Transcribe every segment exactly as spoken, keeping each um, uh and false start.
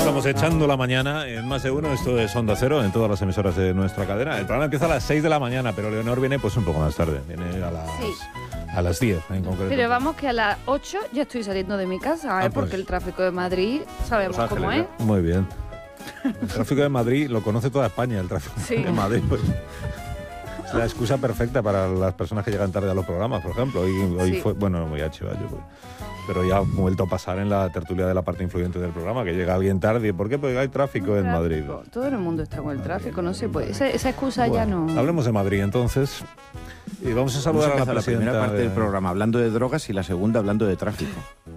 Estamos echando la mañana en Más de Uno. Esto es Onda Cero en todas las emisoras de nuestra cadena. El programa empieza a las seis de la mañana, pero Leonor viene pues un poco más tarde. Viene a las, sí. a las diez en concreto. Pero vamos que a las ocho ya estoy saliendo de mi casa, ¿eh? Ah, pues, porque el tráfico de Madrid sabemos Los Ángeles, cómo es. ¿ya? Muy bien. El tráfico de Madrid lo conoce toda España, el tráfico Sí. de Madrid. Pues, es la excusa perfecta para las personas que llegan tarde a los programas, por ejemplo. Hoy, hoy Sí. fue, bueno, no me voy a chivar yo, pues, pero ya ha vuelto a pasar en la tertulia de la parte influyente del programa, que llega alguien tarde. ¿Por qué? Porque hay tráfico en Madrid. Todo el mundo está con el tráfico, no sé, pues esa, esa excusa Bueno, ya no. Hablemos de Madrid, entonces. Y vamos a saludar Vamos a a la empezar presidenta. la primera parte de... del programa hablando de drogas y la segunda hablando de tráfico.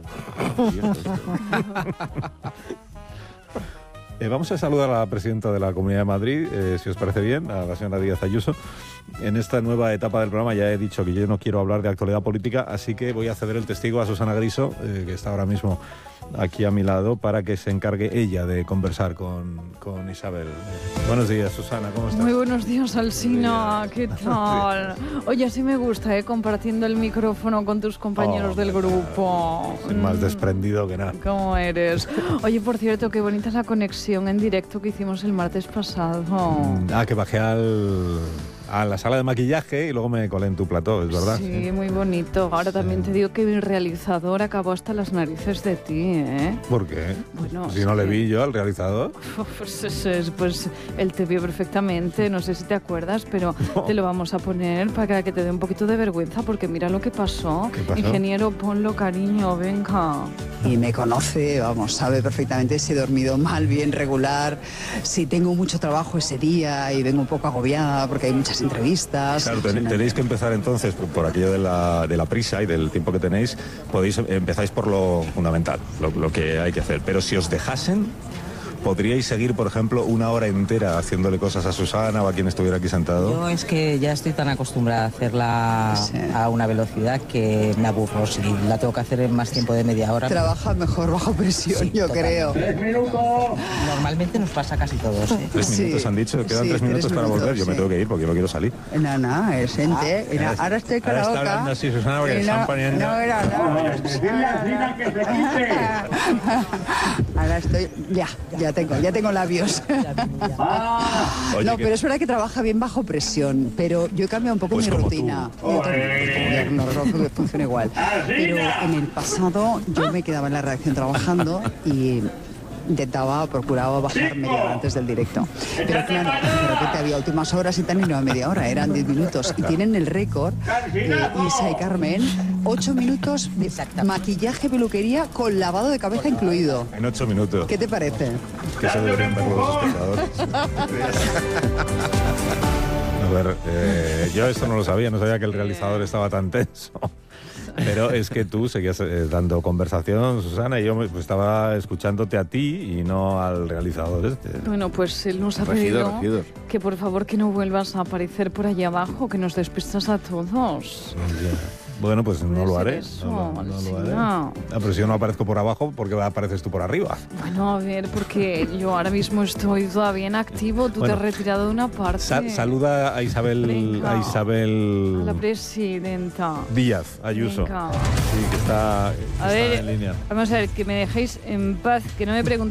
Eh, vamos a saludar a la presidenta de la Comunidad de Madrid, eh, si os parece bien, a la señora Díaz Ayuso. En esta nueva etapa del programa ya he dicho que yo no quiero hablar de actualidad política, así que voy a ceder el testigo a Susana Griso, eh, que está ahora mismo aquí a mi lado, para que se encargue ella de conversar con, con Isabel. Buenos días, Susana, ¿cómo estás? Muy buenos días, Alsina, ¿qué tal? Oye, así me gusta, ¿eh? Compartiendo el micrófono con tus compañeros Oh, del grupo. Soy más Mm. desprendido que nada. ¿Cómo eres? Oye, por cierto, qué bonita es la conexión en directo que hicimos el martes pasado. Ah, que bajé al, a la sala de maquillaje y luego me colé en tu plató, ¿es verdad? Sí, muy bonito. Ahora también te digo que mi realizador acabó hasta las narices de ti, ¿eh? ¿Por qué? Bueno, si es no le que- vi yo al realizador. Pues, es- es- pues él te vio perfectamente, no sé si te acuerdas, pero No. te lo vamos a poner para que te dé un poquito de vergüenza, porque mira lo que pasó. ¿Qué pasó? Ingeniero, ponlo, cariño, venga. Y me conoce, vamos, sabe perfectamente si he dormido mal, bien, regular, si tengo mucho trabajo ese día y vengo un poco agobiada porque hay muchas entrevistas. Claro, ten- tenéis que empezar entonces por, por aquello de la, de la prisa y del tiempo que tenéis. Podéis empezáis por lo fundamental, lo, lo que hay que hacer. Pero si os dejasen, podríais seguir, por ejemplo, una hora entera haciéndole cosas a Susana o a quien estuviera aquí sentado. Yo es que ya estoy tan acostumbrada a hacerla Sí. a una velocidad que me aburro. Si la tengo que hacer en más tiempo de media hora. Trabaja mejor bajo presión, Sí, yo totalmente. creo. Normalmente nos pasa a casi todos. ¿eh? Tres Sí, minutos han dicho, quedan sí, tres minutos tres para volver. minutos, Yo me sí. tengo que ir porque yo no quiero salir. No, no, es gente. Mira, ahora estoy con Ahora la está boca. hablando así, Susana, porque Y le están poniendo- No, era, no. Ahora estoy. Ya, ya tengo, ya tengo labios. Oye, No, que- pero es verdad que trabaja bien bajo presión, pero yo he cambiado un poco Pues mi como rutina. Yo también, no, no, no funciona igual. Pero en el pasado yo me quedaba en la redacción trabajando y intentaba, procuraba bajar media hora antes del directo. Pero claro, de repente había últimas horas y tal y no a media hora, eran diez minutos. Y tienen el récord, eh, Isa y Carmen, ocho minutos de maquillaje, peluquería con lavado de cabeza incluido. En ocho minutos. ¿Qué te parece? Que eso deberían ver los espectadores. A ver, eh, yo esto no lo sabía, no sabía que el realizador estaba tan tenso. Pero es que tú seguías eh, dando conversación, Susana, y yo me- pues, estaba escuchándote a ti y no al realizador este. Bueno, pues él nos ha Regidor, pedido regidor. que por favor que no vuelvas a aparecer por allá abajo, que nos despistas a todos. Bueno, pues no Puede lo ser haré. eso, No, lo- no lo Alsina. haré. Ah, pero si yo no aparezco por abajo, ¿por qué apareces tú por arriba? Bueno, a ver, porque yo ahora mismo estoy todavía en activo, tú Bueno, te has retirado de una parte. Sa- saluda a Isabel, Venga. a Isabel A la presidenta. Díaz Ayuso. Venga. Sí, que está, A está ver, en línea. vamos a ver, que me dejéis en paz, que no me preguntéis